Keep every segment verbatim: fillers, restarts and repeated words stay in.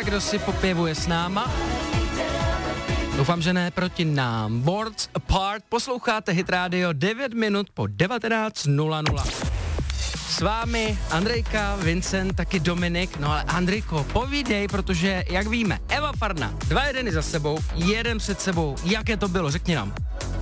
dneska, kdo si popěvuje s náma? Doufám, že ne proti nám. Worlds Apart, posloucháte Hit Radio devět minut po devatenáct nula nula. S vámi Andrejka, Vincent, taky Dominik. No ale Andrejko, povídej, protože jak víme, Eva Farna, dva jedeny za sebou, jeden před sebou. Jaké to bylo, řekni nám.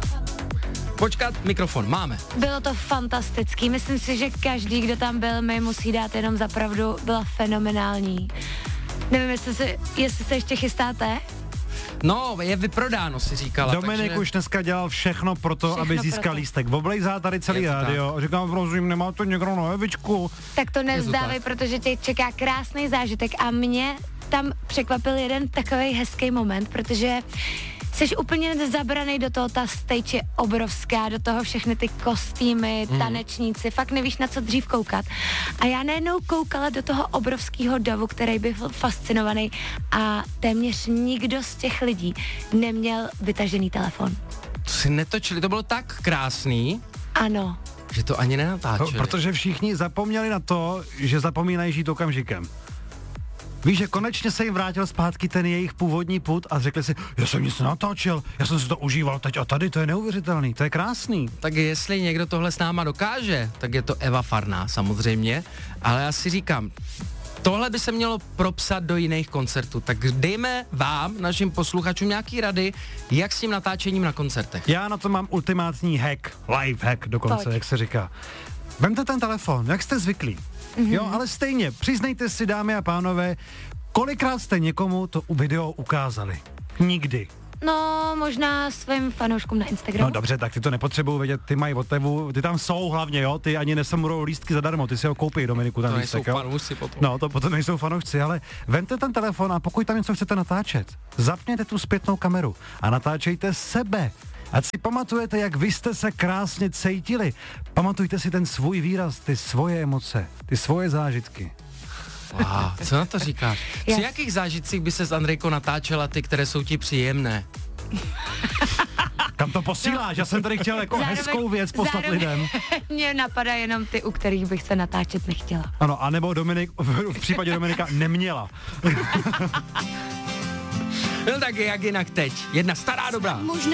Počkat, mikrofon, máme. Bylo to fantastický, myslím si, že každý, kdo tam byl, mi musí dát jenom za pravdu, byla fenomenální. Nevím, jestli se, jestli se ještě chystáte? No, je vyprodáno, si říkala. Dominik takže... už dneska dělal všechno pro to, Všechno aby získal proto. lístek. Oblejzá tady celý rádio a říkám, prosím, nemá to někdo na Evičku. Tak to nevzdávej, protože tě čeká krásný zážitek a mě tam překvapil jeden takový hezký moment, protože jsi úplně zabranej do toho, ta stage je obrovská, do toho všechny ty kostýmy, mm. tanečníci, fakt nevíš, na co dřív koukat. A já najednou koukala do toho obrovského davu, který byl fascinovaný a téměř nikdo z těch lidí neměl vytažený telefon. To si netočili, to bylo tak krásný, Ano. že to ani nenatáčeli. No, protože všichni zapomněli na to, že zapomínají žít okamžikem. Víš, že konečně se jim vrátil zpátky ten jejich původní put a řekli si, já jsem nic natáčel, já jsem si to užíval teď a tady, to je neuvěřitelný, to je krásný. Tak jestli někdo tohle s náma dokáže, tak je to Eva Farná samozřejmě, ale já si říkám, tohle by se mělo propsat do jiných koncertů, tak dejme vám, našim posluchačům, nějaký rady, jak s tím natáčením na koncertech. Já na to mám ultimátní hack, live hack dokonce, Pojď. jak se říká. Vemte ten telefon, jak jste zvyklí. Mm-hmm. Jo, ale stejně, přiznejte si, dámy a pánové, kolikrát jste někomu to video ukázali? Nikdy. No, možná svým fanouškům na Instagramu. No dobře, tak ty to nepotřebují vědět, ty mají otevu, ty tam jsou hlavně, jo, ty ani nesemurou lístky zadarmo, ty si ho koupí, Dominiku, tam To lístek, nejsou jo. fanoušci potom. No, to potom nejsou fanoušci, ale vemte ten telefon a pokud tam něco chcete natáčet, zapněte tu zpětnou kameru a natáčejte sebe. Ať si pamatujete, jak vy jste se krásně cítili. Pamatujte si ten svůj výraz, ty svoje emoce, ty svoje zážitky. Wow, co na to říkáš? Při Yes. jakých zážitcích by se s Andrejkou natáčela ty, které jsou ti příjemné? Kam to posíláš? Já jsem tady chtěl jako Zároveň- hezkou věc poslat zároveň lidem. Mně napadá jenom ty, u kterých bych se natáčet nechtěla. Ano, anebo Dominik, v případě Dominika neměla. No tak jak jinak teď? Jedna stará dobrá.